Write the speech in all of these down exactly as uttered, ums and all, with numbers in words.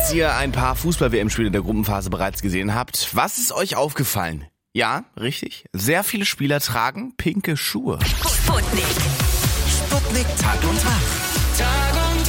Falls ihr ein paar Fußball-W M-Spiele der Gruppenphase bereits gesehen habt, was ist euch aufgefallen? Ja, richtig. Sehr viele Spieler tragen pinke Schuhe. Sputnik. Sputnik Tag und Tag. Tag und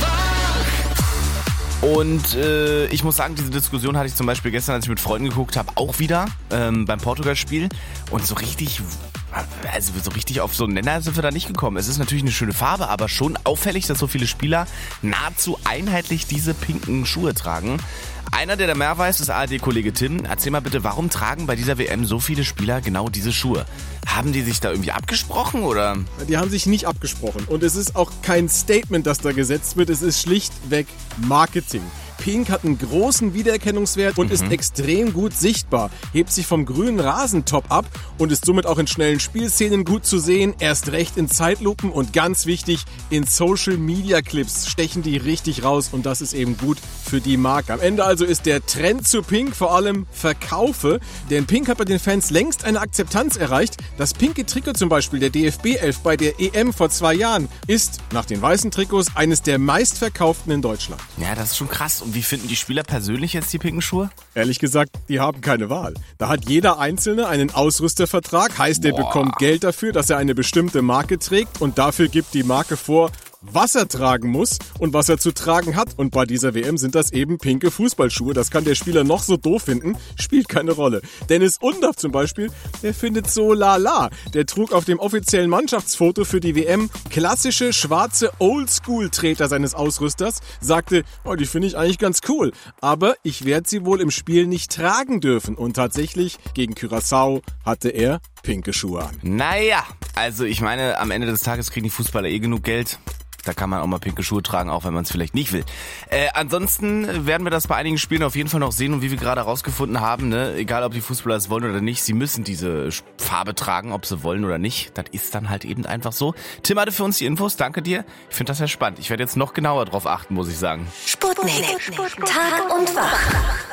Tag. Und äh, ich muss sagen, diese Diskussion hatte ich zum Beispiel gestern, als ich mit Freunden geguckt habe, auch wieder ähm, beim Portugal-Spiel. Und so richtig, also so richtig auf so einen Nenner sind wir da nicht gekommen. Es ist natürlich eine schöne Farbe, aber schon auffällig, dass so viele Spieler nahezu einheitlich diese pinken Schuhe tragen. Einer, der da mehr weiß, ist A R D-Kollege Tim. Erzähl mal bitte, warum tragen bei dieser W M so viele Spieler genau diese Schuhe? Haben die sich da irgendwie abgesprochen, oder? Die haben sich nicht abgesprochen. Und es ist auch kein Statement, das da gesetzt wird. Es ist schlichtweg Marketing. Pink hat einen großen Wiedererkennungswert und mhm. ist extrem gut sichtbar, hebt sich vom grünen Rasentop ab und ist somit auch in schnellen Spielszenen gut zu sehen, erst recht in Zeitlupen und ganz wichtig, in Social-Media-Clips stechen die richtig raus und das ist eben gut für die Marke. Am Ende also ist der Trend zu Pink vor allem Verkaufe, denn Pink hat bei den Fans längst eine Akzeptanz erreicht. Das pinke Trikot zum Beispiel der D F B elf bei der E M vor zwei Jahren ist nach den weißen Trikots eines der meistverkauften in Deutschland. Ja, das ist schon krass. Und wie finden die Spieler persönlich jetzt die pinken Schuhe? Ehrlich gesagt, die haben keine Wahl. Da hat jeder Einzelne einen Ausrüstervertrag, heißt, er Boah. bekommt Geld dafür, dass er eine bestimmte Marke trägt und dafür gibt die Marke vor, was er tragen muss und was er zu tragen hat. Und bei dieser W M sind das eben pinke Fußballschuhe. Das kann der Spieler noch so doof finden, spielt keine Rolle. Dennis Undaff zum Beispiel, der findet so lala. Der trug auf dem offiziellen Mannschaftsfoto für die W M klassische schwarze Oldschool-Treter seines Ausrüsters, sagte, oh, die finde ich eigentlich ganz cool, aber ich werde sie wohl im Spiel nicht tragen dürfen. Und tatsächlich, gegen Curaçao hatte er pinke Schuhe an. Naja, also ich meine, am Ende des Tages kriegen die Fußballer eh genug Geld. Da kann man auch mal pinke Schuhe tragen, auch wenn man es vielleicht nicht will. Äh, ansonsten werden wir das bei einigen Spielen auf jeden Fall noch sehen. Und wie wir gerade herausgefunden haben, ne, egal ob die Fußballer es wollen oder nicht, sie müssen diese Farbe tragen, ob sie wollen oder nicht. Das ist dann halt eben einfach so. Tim hatte für uns die Infos, danke dir. Ich finde das sehr spannend. Ich werde jetzt noch genauer drauf achten, muss ich sagen. Sputnik. Tag und Tag.